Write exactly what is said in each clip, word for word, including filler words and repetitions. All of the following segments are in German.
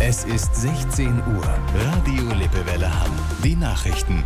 Es ist sechzehn Uhr. Radio Lippewelle Hamm. Die Nachrichten.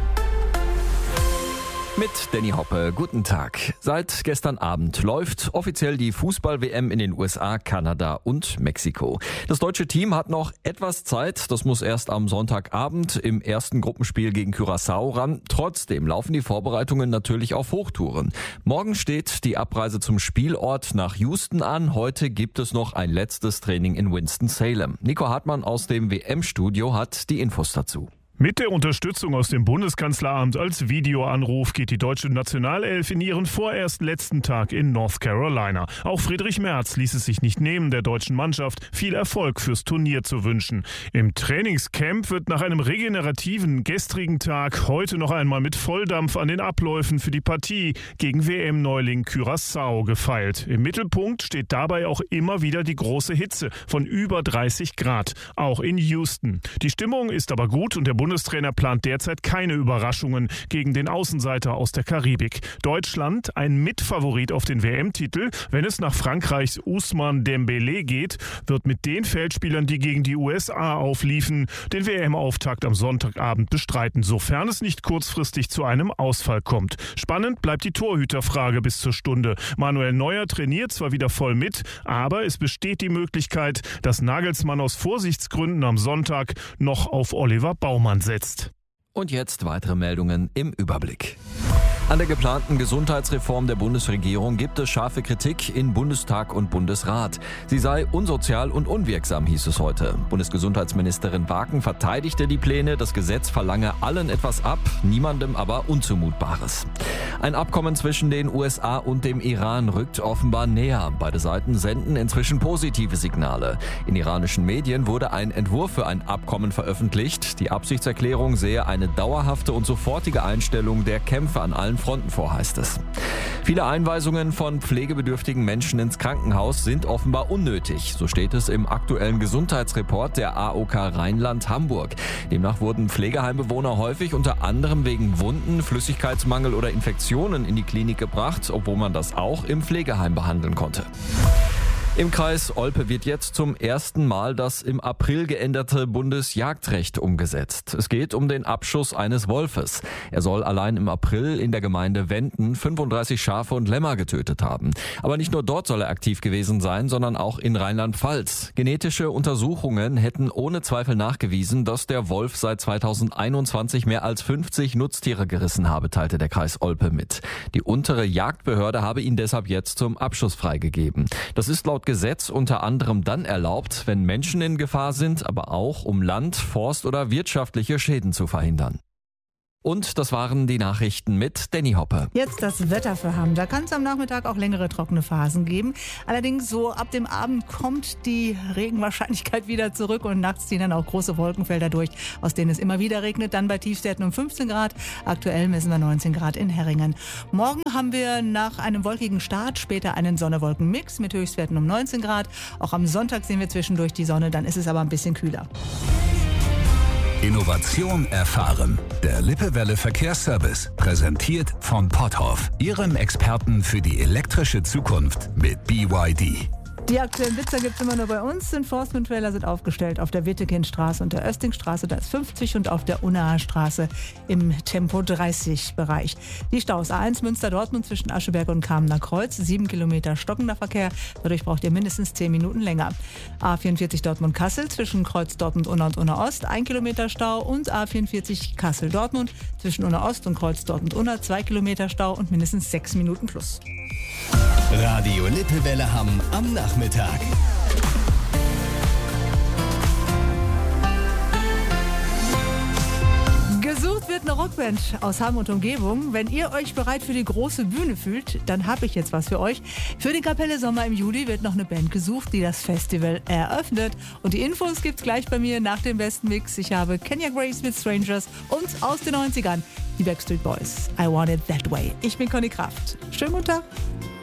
Mit Danny Hoppe, guten Tag. Seit gestern Abend läuft offiziell die Fußball-W M in den U S A, Kanada und Mexiko. Das deutsche Team hat noch etwas Zeit. Das muss erst am Sonntagabend im ersten Gruppenspiel gegen Curaçao ran. Trotzdem laufen die Vorbereitungen natürlich auf Hochtouren. Morgen steht die Abreise zum Spielort nach Houston an. Heute gibt es noch ein letztes Training in Winston-Salem. Nico Hartmann aus dem W M-Studio hat die Infos dazu. Mit der Unterstützung aus dem Bundeskanzleramt als Videoanruf geht die deutsche Nationalelf in ihren vorerst letzten Tag in North Carolina. Auch Friedrich Merz ließ es sich nicht nehmen, der deutschen Mannschaft viel Erfolg fürs Turnier zu wünschen. Im Trainingscamp wird nach einem regenerativen gestrigen Tag heute noch einmal mit Volldampf an den Abläufen für die Partie gegen W M-Neuling Curaçao gefeilt. Im Mittelpunkt steht dabei auch immer wieder die große Hitze von über dreißig Grad, auch in Houston. Die Stimmung ist aber gut und der Bund Bundestrainer plant derzeit keine Überraschungen gegen den Außenseiter aus der Karibik. Deutschland ein Mitfavorit auf den W M-Titel. Wenn es nach Frankreichs Ousmane Dembélé geht, wird mit den Feldspielern, die gegen die U S A aufliefen, den W M-Auftakt am Sonntagabend bestreiten, sofern es nicht kurzfristig zu einem Ausfall kommt. Spannend bleibt die Torhüterfrage bis zur Stunde. Manuel Neuer trainiert zwar wieder voll mit, aber es besteht die Möglichkeit, dass Nagelsmann aus Vorsichtsgründen am Sonntag noch auf Oliver Baumann setzt. Und jetzt weitere Meldungen im Überblick. An der geplanten Gesundheitsreform der Bundesregierung gibt es scharfe Kritik in Bundestag und Bundesrat. Sie sei unsozial und unwirksam, hieß es heute. Bundesgesundheitsministerin Waken verteidigte die Pläne, das Gesetz verlange allen etwas ab, niemandem aber Unzumutbares. Ein Abkommen zwischen den U S A und dem Iran rückt offenbar näher. Beide Seiten senden inzwischen positive Signale. In iranischen Medien wurde ein Entwurf für ein Abkommen veröffentlicht. Die Absichtserklärung sehe eine dauerhafte und sofortige Einstellung der Kämpfe an allen Fronten vor, heißt es. Viele Einweisungen von pflegebedürftigen Menschen ins Krankenhaus sind offenbar unnötig. So steht es im aktuellen Gesundheitsreport der A O K Rheinland-Hamburg. Demnach wurden Pflegeheimbewohner häufig unter anderem wegen Wunden, Flüssigkeitsmangel oder Infektionen in die Klinik gebracht, obwohl man das auch im Pflegeheim behandeln konnte. Im Kreis Olpe wird jetzt zum ersten Mal das im April geänderte Bundesjagdrecht umgesetzt. Es geht um den Abschuss eines Wolfes. Er soll allein im April in der Gemeinde Wenden fünfunddreißig Schafe und Lämmer getötet haben. Aber nicht nur dort soll er aktiv gewesen sein, sondern auch in Rheinland-Pfalz. Genetische Untersuchungen hätten ohne Zweifel nachgewiesen, dass der Wolf seit zweitausendeinundzwanzig mehr als fünfzig Nutztiere gerissen habe, teilte der Kreis Olpe mit. Die untere Jagdbehörde habe ihn deshalb jetzt zum Abschuss freigegeben. Das ist laut Gesetz unter anderem dann erlaubt, wenn Menschen in Gefahr sind, aber auch um Land-, Forst- oder wirtschaftliche Schäden zu verhindern. Und das waren die Nachrichten mit Danny Hoppe. Jetzt das Wetter für Hamm. Da kann es am Nachmittag auch längere trockene Phasen geben. Allerdings so ab dem Abend kommt die Regenwahrscheinlichkeit wieder zurück und nachts ziehen dann auch große Wolkenfelder durch, aus denen es immer wieder regnet. Dann bei Tiefstwerten um fünfzehn Grad. Aktuell messen wir neunzehn Grad in Herringen. Morgen haben wir nach einem wolkigen Start später einen Sonne-Wolken-Mix mit Höchstwerten um neunzehn Grad. Auch am Sonntag sehen wir zwischendurch die Sonne, dann ist es aber ein bisschen kühler. Innovation erfahren. Der Lippewelle Verkehrsservice. Präsentiert von Potthoff. Ihrem Experten für die elektrische Zukunft mit B Y D. Die aktuellen Blitzer gibt es immer nur bei uns. Enforcement-Trailer sind aufgestellt auf der Wittekindstraße und der Östingstraße, da ist fünfzig, und auf der Unnaher Straße im Tempo dreißig Bereich. Die Staus A eins Münster-Dortmund zwischen Ascheberg und Kamener Kreuz, sieben Kilometer stockender Verkehr, dadurch braucht ihr mindestens zehn Minuten länger. A vierundvierzig Dortmund-Kassel zwischen Kreuz Dortmund-Unna und Unna-Ost, ein Kilometer Stau, und A vierundvierzig Kassel-Dortmund zwischen Unna-Ost und Kreuz Dortmund-Unna, zwei Kilometer Stau und mindestens sechs Minuten plus. Radio Lippewelle Hamm am Nachmittag. Gesucht wird eine Rockband aus Hamm und Umgebung. Wenn ihr euch bereit für die große Bühne fühlt, dann habe ich jetzt was für euch. Für den Kapelle Sommer im Juli wird noch eine Band gesucht, die das Festival eröffnet. Und die Infos gibt's gleich bei mir nach dem besten Mix. Ich habe Kenya Grace mit Strangers und aus den neunzigern die Backstreet Boys. I Want It That Way. Ich bin Conny Kraft. Schönen guten Tag.